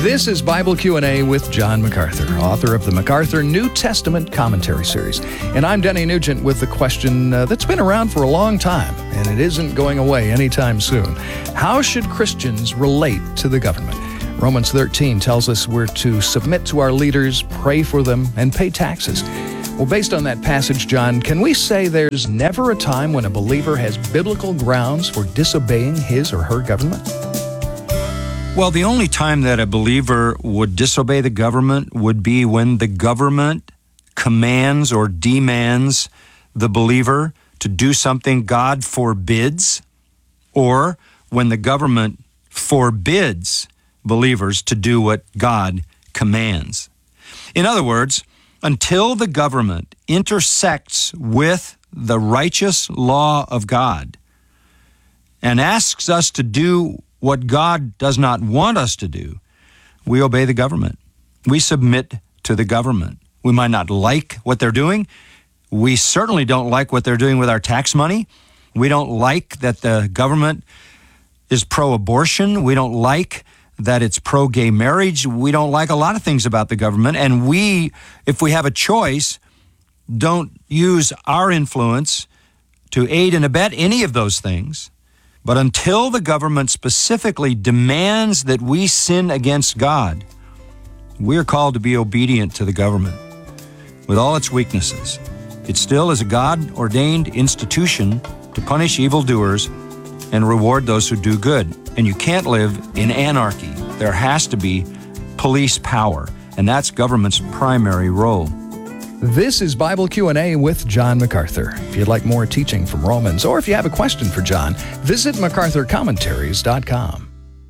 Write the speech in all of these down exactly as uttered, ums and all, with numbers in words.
This is Bible Q and A with John MacArthur, author of the MacArthur New Testament Commentary Series. And I'm Denny Nugent with the question uh, that's been around for a long time, and it isn't going away anytime soon. How should Christians relate to the government? Romans thirteen tells us we're to submit to our leaders, pray for them, and pay taxes. Well, based on that passage, John, can we say there's never a time when a believer has biblical grounds for disobeying his or her government? Well, the only time that a believer would disobey the government would be when the government commands or demands the believer to do something God forbids, or when the government forbids believers to do what God commands. In other words, until the government intersects with the righteous law of God and asks us to do what God does not want us to do, we obey the government. We submit to the government. We might not like what they're doing. We certainly don't like what they're doing with our tax money. We don't like that the government is pro-abortion. We don't like that it's pro-gay marriage. We don't like a lot of things about the government. And we, if we have a choice, don't use our influence to aid and abet any of those things. But until the government specifically demands that we sin against God, we are called to be obedient to the government. With all its weaknesses, it still is a God-ordained institution to punish evildoers and reward those who do good. And you can't live in anarchy. There has to be police power, and that's government's primary role. This is Bible Q and A with John MacArthur. If you'd like more teaching from Romans, or if you have a question for John, visit macarthur commentaries dot com.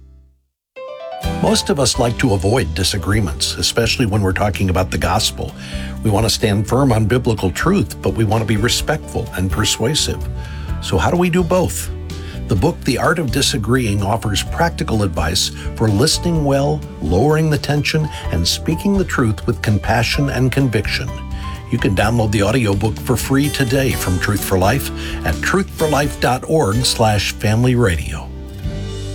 Most of us like to avoid disagreements, especially when we're talking about the gospel. We want to stand firm on biblical truth, but we want to be respectful and persuasive. So how do we do both? The book, The Art of Disagreeing, offers practical advice for listening well, lowering the tension, and speaking the truth with compassion and conviction. You can download the audiobook for free today from Truth for Life at truth for life dot org slash family radio.